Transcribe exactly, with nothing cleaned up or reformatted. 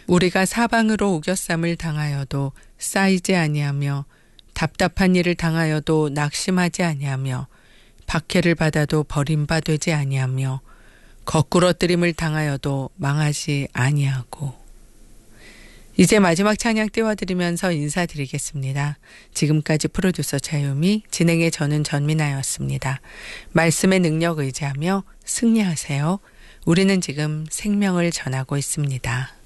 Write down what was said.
우리가 사방으로 우겨쌈을 당하여도 쌓이지 아니하며 답답한 일을 당하여도 낙심하지 아니하며 박해를 받아도 버림받지 아니하며 거꾸러뜨림을 당하여도 망하지 아니하고. 이제 마지막 찬양 띄워드리면서 인사드리겠습니다. 지금까지 프로듀서 차유미, 진행의 저는 전민아였습니다. 말씀의 능력 의지하며 승리하세요. 우리는 지금 생명을 전하고 있습니다.